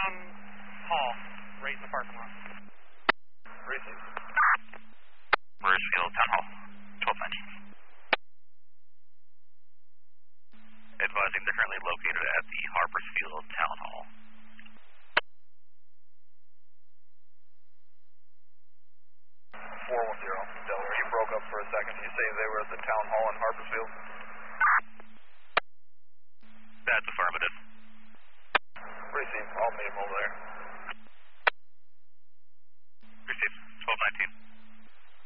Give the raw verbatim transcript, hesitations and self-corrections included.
Town Hall, right in the parking lot. Receive. Murrayfield Town Hall, twelve nineteen. Advising they're currently located at the Harpersfield Town Hall. four one zero, Delaware. You broke up for a second. You say they were at the Town Hall in Harpersfield? That's affirmative. Receive. I'll meet him over there. Receive. twelve nineteen.